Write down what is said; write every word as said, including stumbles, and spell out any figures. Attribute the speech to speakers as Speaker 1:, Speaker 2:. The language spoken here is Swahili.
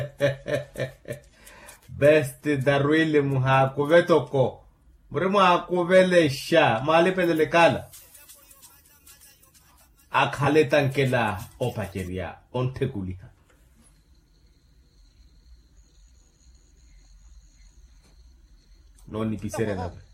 Speaker 1: Best darwile muha kuvetoko. Mrema kuvele sha mali pedele kala. Akhale tankela opacheria onte kulika. No ni pisere na.